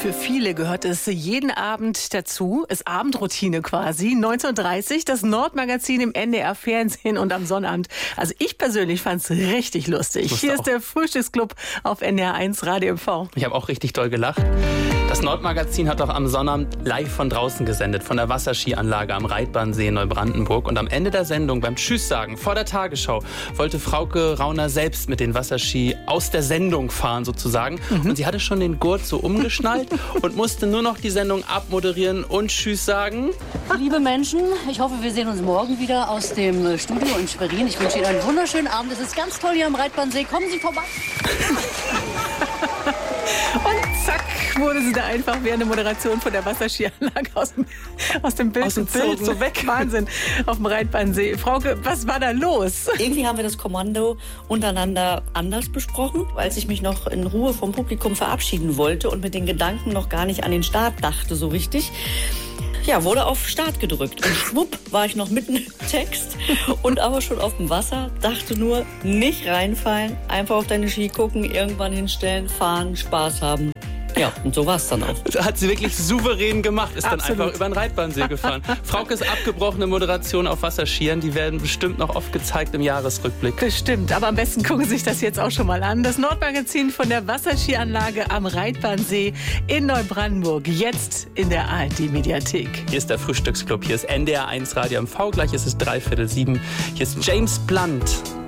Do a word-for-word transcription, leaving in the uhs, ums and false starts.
Für viele gehört es jeden Abend dazu, ist Abendroutine quasi. neunzehn Uhr dreißig, das Nordmagazin im N D R-Fernsehen und am Sonnabend. Also ich persönlich fand es richtig lustig. Hier ist der Frühstücksclub auf N D R eins Radio M V. Ich habe auch richtig doll gelacht. Das Nordmagazin hat auch am Sonnabend live von draußen gesendet, von der Wasserskianlage am Reitbahnsee in Neubrandenburg. Und am Ende der Sendung, beim Tschüss sagen, vor der Tagesschau, wollte Frauke Rauner selbst mit den Wasserski aus der Sendung fahren sozusagen. Mhm. Und sie hatte schon den Gurt so umgeschnallt und musste nur noch die Sendung abmoderieren und Tschüss sagen. Liebe Menschen, ich hoffe, wir sehen uns morgen wieder aus dem Studio in Schwerin. Ich wünsche Ihnen einen wunderschönen Abend. Es ist ganz toll hier am Reitbahnsee. Kommen Sie vorbei. Und zack, wurde sie da einfach während der Moderation von der Wasserskianlage aus dem, aus dem Bild, aus dem gezogen. Bild so weg. Wahnsinn, auf dem Reitbahnsee. Frauke, was war da los? Irgendwie haben wir das Kommando untereinander anders besprochen, als ich mich noch in Ruhe vom Publikum verabschieden wollte und mit den Gedanken noch gar nicht an den Start dachte so richtig. Ja, wurde auf Start gedrückt und schwupp war ich noch mitten im Text und aber schon auf dem Wasser, dachte nur, nicht reinfallen, einfach auf deine Ski gucken, irgendwann hinstellen, fahren, Spaß haben. Ja, und so war es dann auch. Das hat sie wirklich souverän gemacht, ist dann Absolut. einfach über den Reitbahnsee gefahren. Fraukes abgebrochene Moderation auf Wasserskiern, die werden bestimmt noch oft gezeigt im Jahresrückblick. Bestimmt, aber am besten gucken Sie sich das jetzt auch schon mal an. Das Nordmagazin von der Wasserskianlage am Reitbahnsee in Neubrandenburg, jetzt in der A R D-Mediathek. Hier ist der Frühstücksclub, hier ist N D R eins Radio M V, gleich ist es dreiviertel sieben. Hier ist James Blunt.